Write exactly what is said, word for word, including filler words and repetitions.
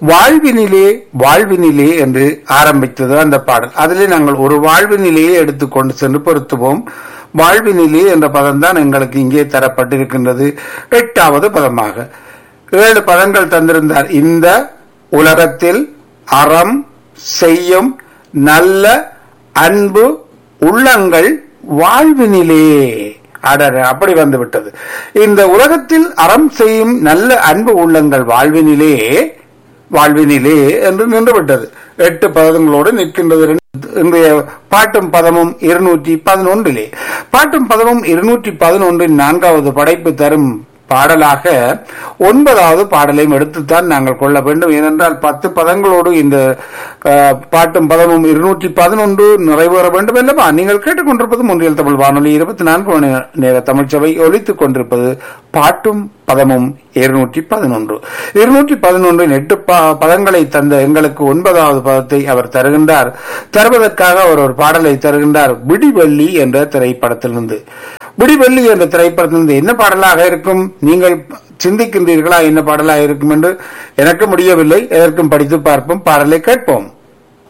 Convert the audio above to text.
வாழ்வினிலே வாழ்வினிலே என்று ஆரம்பித்தது அந்த பாடல். அதிலே நாங்கள் ஒரு வாழ்வினிலேயே எடுத்துக்கொண்டு சென்று பொருத்துவோம். வாழ்வினிலே என்ற பதம் தான் எங்களுக்கு இங்கே தரப்பட்டிருக்கின்றது எட்டாவது பதமாக. ஏழு பதங்கள் தந்திருந்தார். இந்த உலகத்தில் அறம் செய்யும் நல்ல அன்பு உள்ளங்கள் வாழ்வினிலே. அடர அப்படி வந்து விட்டது. இந்த உலகத்தில் அறம் செய்யும் நல்ல அன்பு உள்ளங்கள் வாழ்வினிலே வாழ்வினிலே என்று நின்று விட்டது. எட்டு பதங்களோடு நிற்கின்றது. இன்றைய பாட்டும் பதமும் இருநூற்றி பதினொன்றிலே பாட்டும் பதமும் இருநூற்றி பதினொன்றின் நான்காவது படைப்பு தரும் பாடலாக ஒன்பதாவது பாடலையும் எடுத்துத்தான் நாங்கள் கொள்ள வேண்டும். ஏனென்றால் பத்து பதங்களோடு இந்த பாட்டும் பதமும் இருநூற்றி பதினொன்று நிறைவேற வேண்டும் அல்லவா? நீங்கள் கேட்டுக்கொண்டிருப்பது முன்றியல் தமிழ் வானொலி இருபத்தி நான்கு மணி நேர தமிழ்ச்சபை ஒலித்துக் கொண்டிருப்பது பாட்டும் பதமும் இருநூற்றி பதினொன்று. இருநூற்றி பதினொன்றின் எட்டு பதங்களை தந்த எங்களுக்கு ஒன்பதாவது பதத்தை அவர் தருகின்றார். தருவதற்காக அவர் ஒரு பாடலை தருகின்றார். விடிவெள்ளி என்ற திரைப்படத்திலிருந்து. விடிவெள்ளி என்ற திரைப்படத்திலிருந்து என்ன பாடலாக இருக்கும்? நீங்கள் சிந்திக்கின்றீர்களா என்ன பாடலாக இருக்கும் என்று? எனக்கு முடியவில்லை. எதற்கும் படித்து பார்ப்போம். பாடலை கேட்போம்.